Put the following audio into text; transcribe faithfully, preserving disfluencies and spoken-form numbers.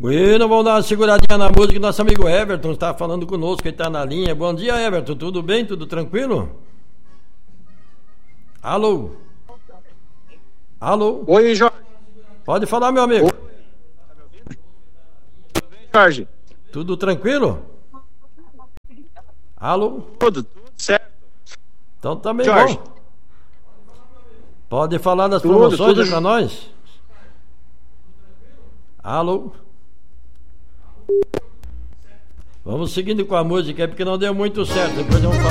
Bueno, vamos dar uma seguradinha na música. Nosso amigo Everton está falando conosco, ele está na linha. Bom dia, Everton, tudo bem? Tudo tranquilo? Alô? Alô? Oi, Jorge. Pode falar, meu amigo. Oi. Tudo bem, Jorge? Tudo tranquilo? Alô? Tudo, tudo certo. Então também Jorge. bom. Pode falar das Tudo, promoções tudo... para nós? Alô? Vamos seguindo com a música, é porque não deu muito certo. Depois vamos falar.